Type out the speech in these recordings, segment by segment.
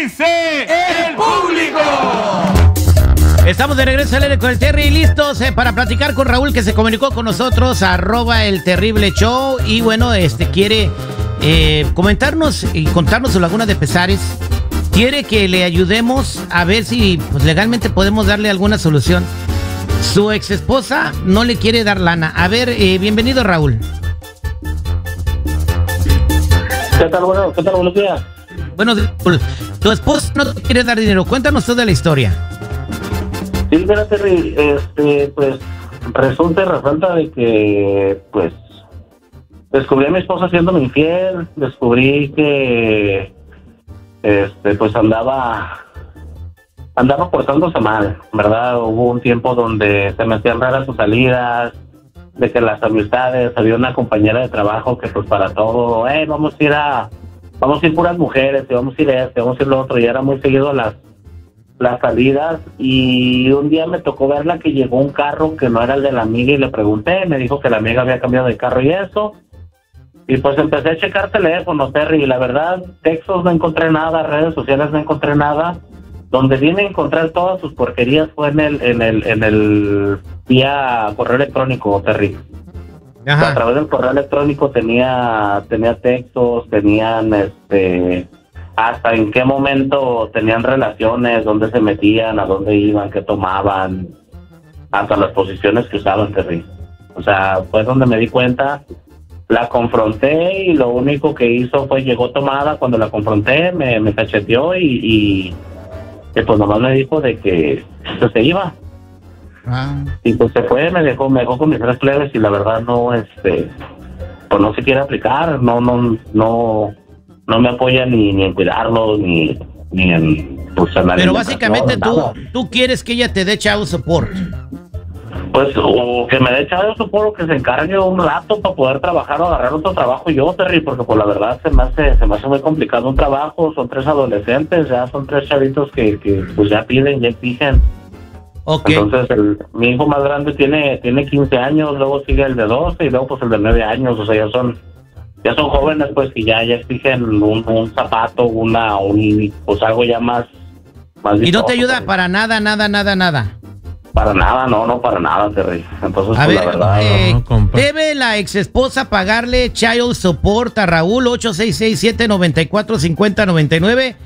dice el público? Estamos de regreso al aire con el Terry, listos para platicar con Raúl, que se comunicó con nosotros, @elterrible_show, y bueno, quiere comentarnos y contarnos su laguna de pesares. Quiere que le ayudemos a ver si pues, legalmente podemos darle alguna solución. Su ex esposa no le quiere dar lana. A ver, bienvenido, Raúl. ¿Qué tal? Bueno, ¿qué tal? Buenos días. Bueno, tu esposa no te quiere dar dinero. Cuéntanos toda la historia. Sí, mira, Terry, pues resulta y resalta de que, pues, descubrí a mi esposa siéndome infiel, descubrí que, pues andaba portándose mal, ¿verdad? Hubo un tiempo donde se me hacían raras sus salidas, de que las amistades, había una compañera de trabajo que pues para todo, vamos a ir puras mujeres, y vamos a ir vamos a ir lo otro, y era muy seguido las salidas, y un día me tocó verla que llegó un carro que no era el de la amiga y le pregunté, me dijo que la amiga había cambiado de carro y eso, y pues empecé a checar teléfonos, Terry, y la verdad, textos no encontré nada, redes sociales no encontré nada. Donde vine a encontrar todas sus porquerías fue en el vía correo electrónico, Terry. Ajá. O sea, a través del correo electrónico tenía textos, tenían hasta en qué momento tenían relaciones, dónde se metían, a dónde iban, qué tomaban, hasta las posiciones que usaban, Terry. O sea, fue donde me di cuenta, la confronté y lo único que hizo fue llegó tomada. Cuando la confronté me cacheteó y pues nomás me dijo de que se iba. Y pues se fue, me dejó con mis 3 plebes y la verdad no, pues no se quiere aplicar, no me apoya ni en cuidarlo, ni en pues en la Pero básicamente nada. tú quieres que ella te dé child support. Pues o que me dé child support o que se encargue un rato para poder trabajar o agarrar otro trabajo yo, Terry, porque pues la verdad se me hace muy complicado un trabajo. Son 3 adolescentes, ya son 3 chavitos que pues ya exigen. Okay. Entonces mi hijo más grande tiene 15 años, luego sigue el de 12 y luego pues el de 9 años, o sea, ya son jóvenes pues que ya exigen un zapato, pues algo ya más Y no te ayuda pues. para nada. Para nada, no para nada, Terry. Entonces, A pues, ver, la verdad, debe la ex esposa pagarle child support a Raúl. 866-794-5099.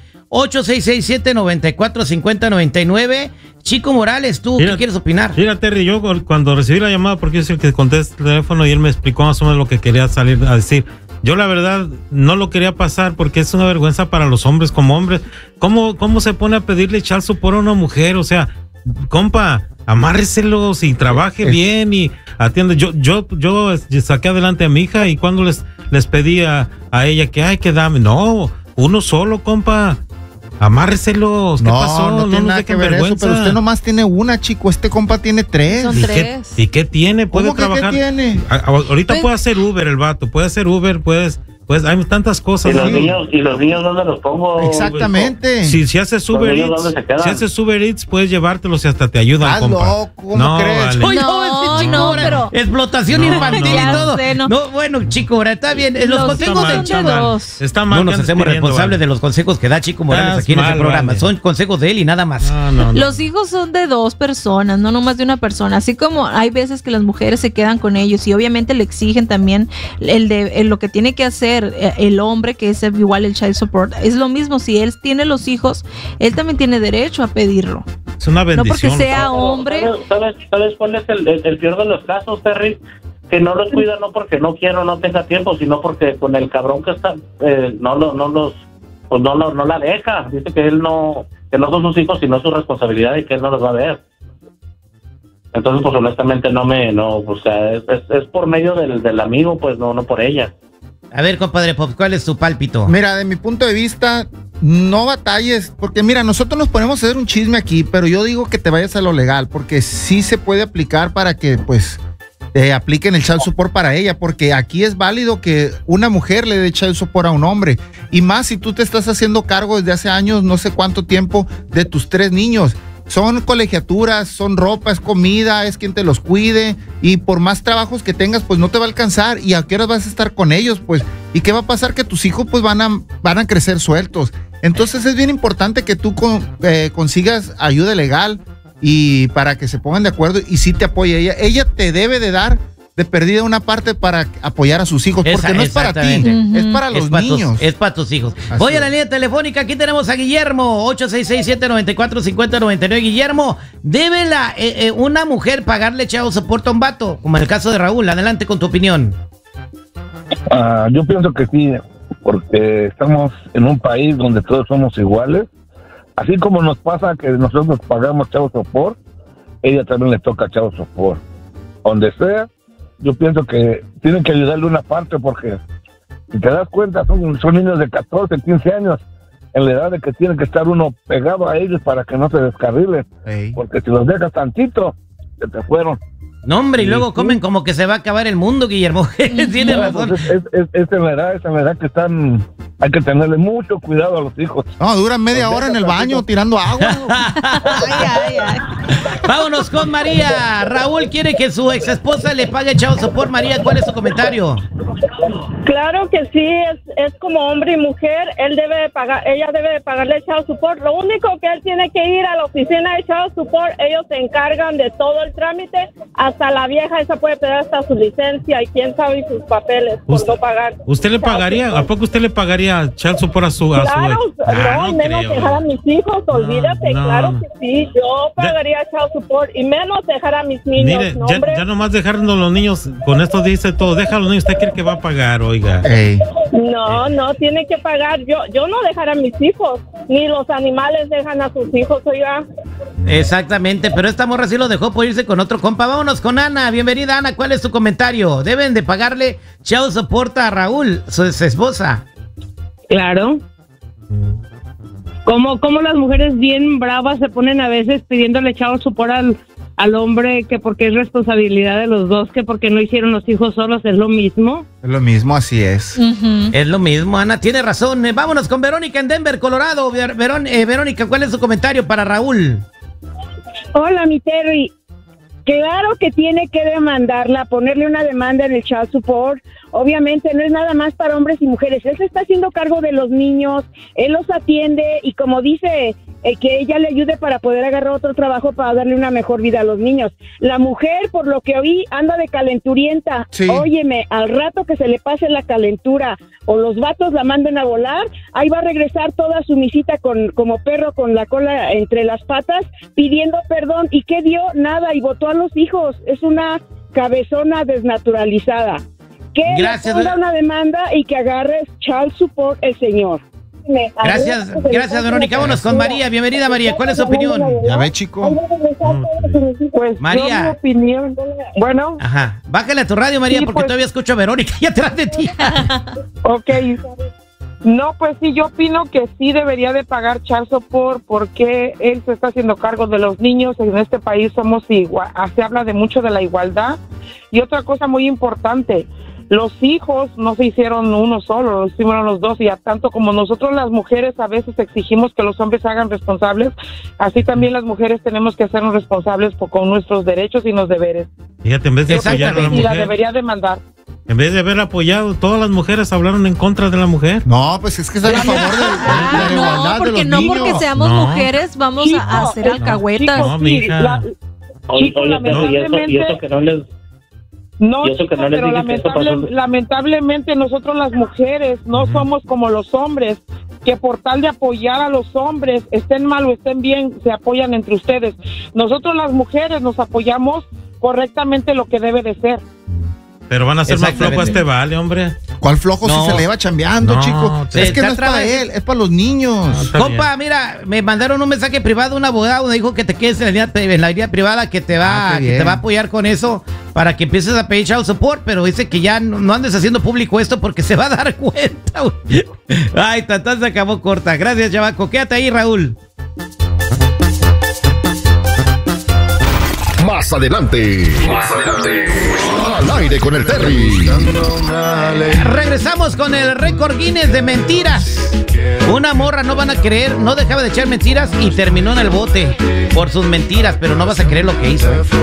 866-794-5099. Chico Morales, ¿tú qué quieres opinar? Mira, Terry, yo cuando recibí la llamada, porque yo soy el que contesta el teléfono y él me explicó más o menos lo que quería salir a decir. Yo la verdad no lo quería pasar porque es una vergüenza para los hombres como hombres. ¿Cómo se pone a pedirle child support a una mujer? O sea, compa, amárreselos y trabaje bien y atiende. Yo saqué adelante a mi hija y cuando les pedí a ella que dame, no, uno solo, compa. Amárreselos. ¿Qué pasó? No tiene nada que ver eso, pero usted nomás tiene una, chico. Este compa tiene 3. Son 3. ¿Y qué tiene? ¿Puede ¿Cómo que trabajar? qué tiene? Ahorita puede hacer Uber el vato, puede hacer Uber, pues hay tantas cosas. ¿Y los niños dónde los pongo? Exactamente. Si haces Uber Eats, puedes llevártelos y hasta te ayudan, compa. Loco, ¿cómo crees? Vale. No, pero explotación infantil y todo. No, bueno, Chico Morales, está bien. Los consejos del Chico. Está mal. No nos hacemos responsables de los consejos que da Chico Morales aquí en este programa. Son consejos de él y nada más. No. Los hijos son de 2 personas, no nomás de una persona. Así como hay veces que las mujeres se quedan con ellos y obviamente le exigen también lo que tiene que hacer el hombre, que es igual el child support. Es lo mismo, si él tiene los hijos, él también tiene derecho a pedirlo. Es una bendición. No porque sea hombre. ¿Sabes cuál es el peor de los casos, Terry? Que no los cuida no porque no quiera o no tenga tiempo, sino porque con el cabrón que está no la deja. Dice que no son sus hijos, sino su responsabilidad y que él no los va a ver. Entonces, pues honestamente o sea, es por medio del amigo, pues no por ella. A ver, compadre Pop, ¿cuál es tu pálpito? Mira, de mi punto de vista, no batalles, porque mira, nosotros nos ponemos a hacer un chisme aquí, pero yo digo que te vayas a lo legal, porque sí se puede aplicar para que, pues, apliquen el child support para ella, porque aquí es válido que una mujer le dé child support a un hombre, y más si tú te estás haciendo cargo desde hace años, no sé cuánto tiempo, de tus 3 niños. Son colegiaturas, son ropa, es comida, es quien te los cuide, y por más trabajos que tengas, pues no te va a alcanzar. ¿Y a qué horas vas a estar con ellos? Pues, ¿y qué va a pasar? Que tus hijos pues van a crecer sueltos. Entonces es bien importante que tú consigas ayuda legal y para que se pongan de acuerdo y sí te apoye ella. Ella te debe de dar de perdida una parte para apoyar a sus hijos, porque no es para ti, es para los niños. Es para tus hijos. Así Voy a es. la línea telefónica, aquí tenemos a Guillermo, 866-794-5099. Guillermo, ¿debe una mujer pagarle child support a un vato? Como en el caso de Raúl, adelante con tu opinión. Yo pienso que sí, porque estamos en un país donde todos somos iguales. Así como nos pasa que nosotros pagamos child support, ella también le toca child support. Donde sea, yo pienso que tienen que ayudarle una parte, porque si te das cuenta, son niños de 14, 15 años, en la edad de que tiene que estar uno pegado a ellos para que no se descarrilen. Ey. Porque si los dejas tantito, se te fueron. No, hombre, y luego comen como que se va a acabar el mundo, Guillermo. Tienes No, razón. pues es en la edad que hay que tenerle mucho cuidado a los hijos. No, duran media hora en el baño tirando agua. Vámonos con María. Raúl quiere que su ex esposa le pague child support. María, ¿cuál es su comentario? Claro que sí, es como hombre y mujer, ella debe de pagarle child support. Lo único que él tiene que ir a la oficina de child support, ellos se encargan de todo el trámite, hasta la vieja esa puede pedir hasta su licencia y quién sabe sus papeles por no pagar. ¿Usted le pagaría? ¿A poco usted le pagaría child support a su Claro, no, no menos creo. dejar a mis hijos, olvídate, no, claro no. que sí, yo pagaría child support y menos dejar a mis niños, Mire, ¿no, ya, hombre? ya nomás dejarnos los niños, con esto dice todo, deja a los niños, usted cree que va a pagar, oiga. Ey. No, tiene que pagar, yo no dejar a mis hijos, ni los animales dejan a sus hijos, oiga. Exactamente, pero esta morra sí lo dejó por irse con otro compa. Vámonos con Ana. Bienvenida, Ana. ¿Cuál es tu comentario? ¿Deben de pagarle child support a Raúl, su esposa? Claro. Como las mujeres bien bravas se ponen a veces pidiéndole child support al hombre, que porque es responsabilidad de los dos, que porque no hicieron los hijos solos, es lo mismo. Es lo mismo, así es. Es lo mismo, Ana, tiene razón. Vámonos con Verónica en Denver, Colorado. Verónica, ¿cuál es su comentario para Raúl? Hola, mi Terry. Claro que tiene que demandarla, ponerle una demanda en el child support. Obviamente no es nada más para hombres y mujeres. Él se está haciendo cargo de los niños, él los atiende y como dice, que ella le ayude para poder agarrar otro trabajo para darle una mejor vida a los niños. La mujer, por lo que oí, anda de calenturienta. Sí. Óyeme, al rato que se le pase la calentura o los vatos la manden a volar, ahí va a regresar toda su misita como perro con la cola entre las patas, pidiendo perdón. ¿Y qué dio? Nada, y votó a los hijos. Es una cabezona desnaturalizada. Que Gracias, le ponga una demanda y que agarre child support el señor. Gracias, Verónica. Vámonos con María. Bienvenida, María. ¿Cuál es su opinión? Ya ve, chico. Pues María. yo mi opinión, bueno, Ajá. Bájale a tu radio, María, Sí, porque pues. todavía escucho a Verónica ahí atrás de ti. ok. No, pues sí, yo opino que sí debería de pagar child support porque él se está haciendo cargo de los niños. En este país somos igual, se habla de mucho de la igualdad. Y otra cosa muy importante, los hijos no se hicieron uno solo, los hicieron los dos, y a tanto como nosotros las mujeres a veces exigimos que los hombres se hagan responsables, así también las mujeres tenemos que hacernos responsables con nuestros derechos y los deberes. Fíjate, en vez de apoyar a la Y la mujer, debería demandar. en vez de haber apoyado, todas las mujeres hablaron en contra de la mujer. No, pues es que están a favor de la igualdad No, de porque los no niños. porque seamos No. mujeres vamos Chico, a hacer no, alcahuetas. chico, No, sí, mija. Chico, Oye, pero y eso que no les... No, Y eso que chico, no les pero dije que eso pasó. lamentablemente nosotros las mujeres no somos como los hombres, que por tal de apoyar a los hombres, estén mal o estén bien, se apoyan entre ustedes. Nosotros las mujeres nos apoyamos correctamente lo que debe de ser. Pero van a hacer más Exactamente. flojo a este vale, hombre. ¿Cuál flojo No. si se le va chambeando, No, chico? te- Es que te no es para atrás- él, es para los niños. Está Compa, mira, me mandaron un mensaje privado, un abogado me dijo que te quedes en la línea privada, que te va, Ah, qué que te bien. va a apoyar con eso para que empieces a pedir child support, pero dice que ya no andes haciendo público esto porque se va a dar cuenta, güey. Ay, Tatán se acabó corta. Gracias, chavaco. Quédate ahí, Raúl. Más adelante. Al aire con el Terry. Regresamos con el récord Guinness de mentiras. Una morra, no van a creer, no dejaba de echar mentiras y terminó en el bote por sus mentiras, pero no vas a creer lo que hizo.